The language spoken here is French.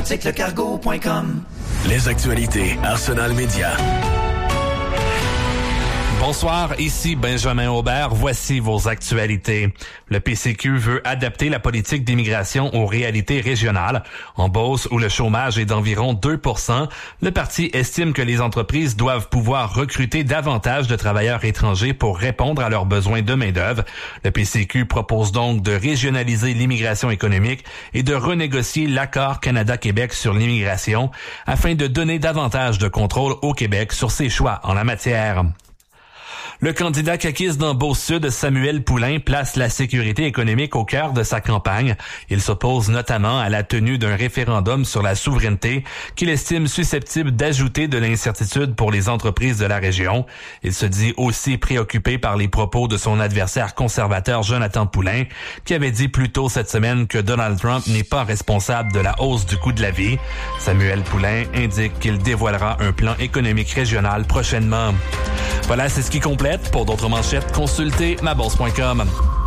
articlecargo.com. Les actualités Arsenal Média. Bonsoir, ici Benjamin Aubert. Voici vos actualités. Le PCQ veut adapter la politique d'immigration aux réalités régionales. En Beauce, où le chômage est d'environ 2%, le parti estime que les entreprises doivent pouvoir recruter davantage de travailleurs étrangers pour répondre à leurs besoins de main-d'œuvre. Le PCQ propose donc de régionaliser l'immigration économique et de renégocier l'accord Canada-Québec sur l'immigration afin de donner davantage de contrôle au Québec sur ses choix en la matière. Le candidat caquiste dans Beauce-Sud, Samuel Poulain, place la sécurité économique au cœur de sa campagne. Il s'oppose notamment à la tenue d'un référendum sur la souveraineté qu'il estime susceptible d'ajouter de l'incertitude pour les entreprises de la région. Il se dit aussi préoccupé par les propos de son adversaire conservateur Jonathan Poulain, qui avait dit plus tôt cette semaine que Donald Trump n'est pas responsable de la hausse du coût de la vie. Samuel Poulain indique qu'il dévoilera un plan économique régional prochainement. Voilà, c'est ce qui complète. Pour d'autres manchettes, consultez mabourse.com.